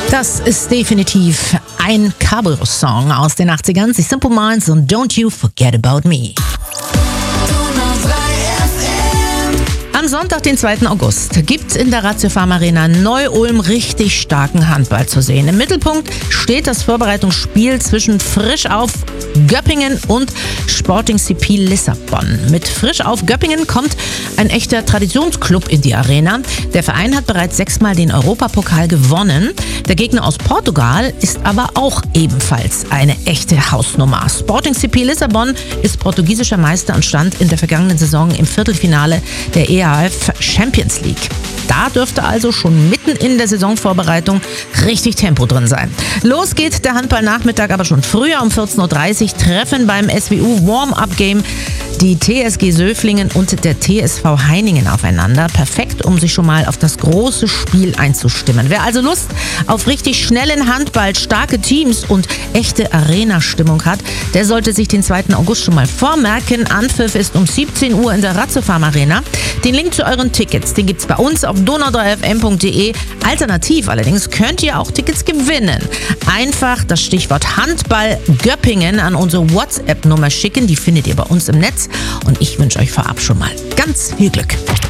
Das ist definitiv ein Cabrio-Song aus den 80ern. Die Simple Minds und Don't You Forget About Me. Am Sonntag, den 2. August, gibt's in der Ratio Farm Arena Neu-Ulm richtig starken Handball zu sehen. Im Mittelpunkt steht das Vorbereitungsspiel zwischen Frisch auf Göppingen und Sporting CP Lissabon. Mit Frisch auf Göppingen kommt ein echter Traditionsclub in die Arena. Der Verein hat bereits 6-mal den Europapokal gewonnen. Der Gegner aus Portugal ist aber auch ebenfalls eine echte Hausnummer. Sporting CP Lissabon ist portugiesischer Meister und stand in der vergangenen Saison im Viertelfinale der EHF Champions League. Da dürfte also schon mitten in der Saisonvorbereitung richtig Tempo drin sein. Los geht der Handballnachmittag aber schon früher um 14.30 Uhr. Treffen beim SWU Warm-Up-Game die TSG Söflingen und der TSV Heiningen aufeinander. Perfekt, um sich schon mal auf das große Spiel einzustimmen. Wer also Lust auf richtig schnellen Handball, starke Teams und echte Arena-Stimmung hat, der sollte sich den 2. August schon mal vormerken. Anpfiff ist um 17 Uhr in der Ratio Farm Arena. Den Link zu euren Tickets, den gibt's bei uns auf donau3fm.de. Alternativ allerdings könnt ihr auch Tickets gewinnen. Einfach das Stichwort Handball Göppingen an unsere WhatsApp-Nummer schicken. Die findet ihr bei uns im Netz. Und ich wünsche euch vorab schon mal ganz viel Glück.